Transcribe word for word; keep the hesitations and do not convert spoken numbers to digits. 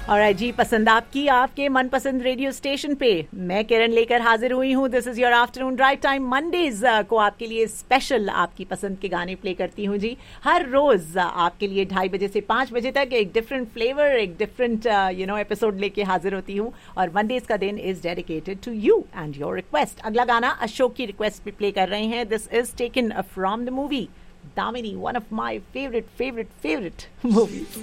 और जी, पसंद आपकी आपके मनपसंद रेडियो स्टेशन पे मैं किरण लेकर हाजिर हुई हूँ. This is your afternoon drive time. Mondays को आपके लिए स्पेशल आपकी पसंद के गाने प्ले करती हूँ जी. हर रोज आपके लिए ढाई बजे से पाँच बजे तक एक डिफरेंट फ्लेवर, एक डिफरेंट यू नो एपिसोड लेके हाजिर होती हूँ. और मंडेज का दिन is dedicated to you and your request. अगला गाना अशोक की रिक्वेस्ट पे प्ले कर रहे हैं. This is taken from the movie Damini, one of my favourite favourite favourite movies.